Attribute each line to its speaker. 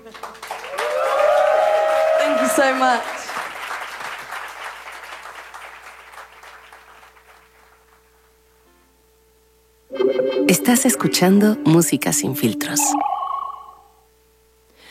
Speaker 1: Thank you so much.
Speaker 2: Estás escuchando Música sin filtros.